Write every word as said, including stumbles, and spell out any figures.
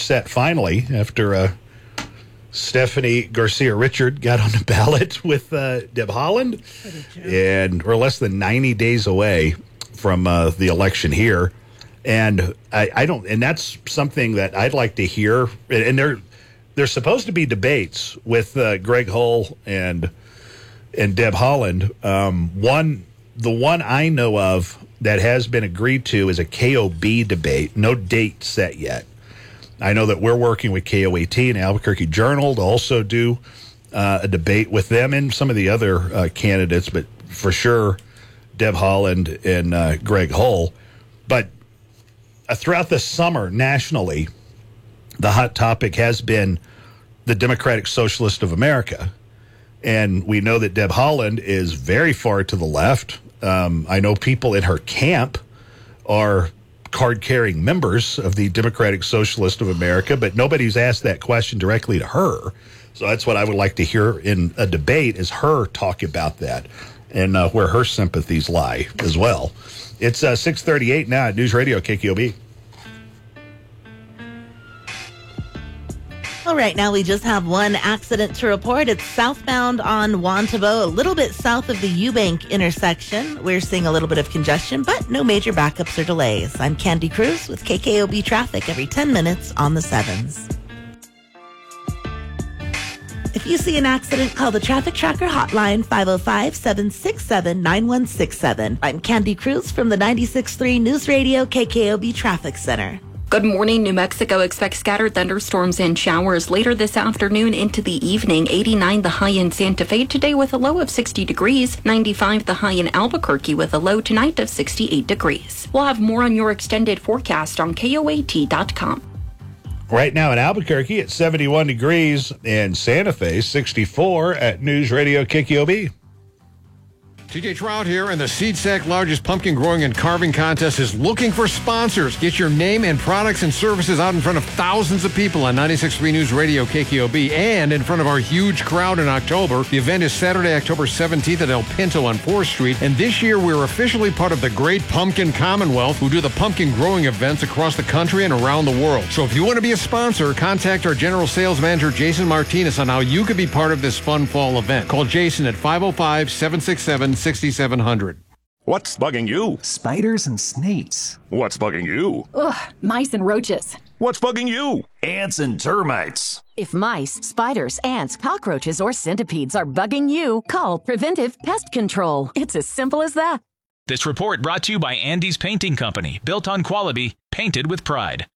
set finally after uh, Stephanie Garcia Richard got on the ballot with uh, Deb Haaland, and we're less than ninety days away from uh, the election here. And I, I don't, and that's something that I'd like to hear. And there, there's supposed to be debates with uh, Greg Hull and and Deb Haaland. Um, one, the one I know of that has been agreed to is a K O B debate. No date set yet. I know that we're working with K O A T and Albuquerque Journal to also do uh, a debate with them and some of the other uh, candidates, but for sure, Deb Haaland and uh, Greg Hull. But uh, throughout the summer, nationally, the hot topic has been the Democratic Socialist of America. And we know that Deb Haaland is very far to the left. Um, I know people in her camp are card-carrying members of the Democratic Socialist of America, but nobody's asked that question directly to her. So that's what I would like to hear in a debate, is her talk about that and uh, where her sympathies lie as well. It's uh, six thirty-eight now at News Radio K K O B. All right, now we just have one accident to report. It's southbound on Juan Tabo, a little bit south of the Eubank intersection. We're seeing a little bit of congestion, but no major backups or delays. I'm Candy Cruz with K K O B Traffic every ten minutes on the sevens. If you see an accident, call the Traffic Tracker hotline, five oh five, seven six seven, nine one six seven. I'm Candy Cruz from the ninety-six point three News Radio K K O B Traffic Center. Good morning. New Mexico expects scattered thunderstorms and showers later this afternoon into the evening. eighty-nine the high in Santa Fe today with a low of sixty degrees. ninety-five the high in Albuquerque with a low tonight of sixty-eight degrees. We'll have more on your extended forecast on K O A T dot com. Right now in Albuquerque, it's seventy-one degrees, and Santa Fe, sixty-four at News Radio K K O B. T J Trout here, and the SeedSack largest pumpkin growing and carving contest is looking for sponsors. Get your name and products and services out in front of thousands of people on ninety-six point three News Radio K K O B and in front of our huge crowd in October. The event is Saturday, October seventeenth at El Pinto on fourth Street, and this year we're officially part of the Great Pumpkin Commonwealth, who do the pumpkin growing events across the country and around the world. So if you want to be a sponsor, contact our General Sales Manager, Jason Martinez, on how you could be part of this fun fall event. Call Jason at five oh five, seven six seven, six seven zero zero. What's bugging you? Spiders and snakes. What's bugging you? Ugh, mice and roaches. What's bugging you? Ants and termites. If mice, spiders, ants, cockroaches, or centipedes are bugging you, call Preventive Pest Control. It's as simple as that. This report brought to you by Andy's Painting Company, built on quality, painted with pride.